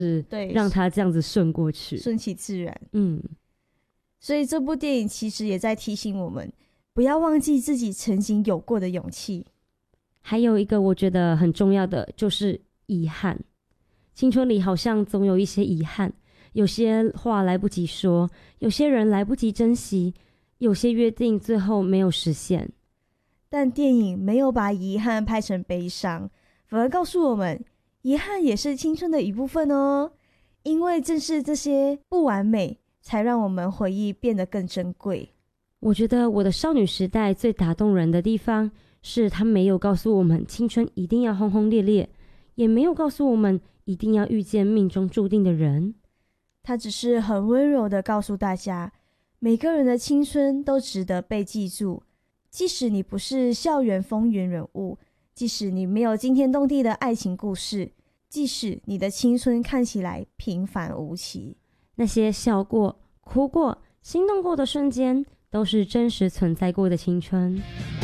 是对， 让它这样子顺过去， 顺其自然。 嗯， 所以这部电影其实也在提醒我们，不要忘记自己曾经有过的勇气。 还有一个我觉得很重要的就是遗憾，青春里好像总有一些遗憾，有些话来不及说，有些人来不及珍惜，有些约定最后没有实现。 但电影没有把遗憾拍成悲伤，反而告诉我们，遗憾也是青春的一部分哦。因为正是这些不完美，才让我们回忆变得更珍贵。 我觉得我的少女时代最打动人的地方，是她没有告诉我们青春一定要轰轰烈烈，也没有告诉我们一定要遇见命中注定的人。 她只是很温柔地告诉大家，每个人的青春都值得被记住，即使你不是校园风云人物，即使你没有惊天动地的爱情故事，即使你的青春看起来平凡无奇， 那些笑过、哭过、心动过的瞬间，都是真实存在过的青春。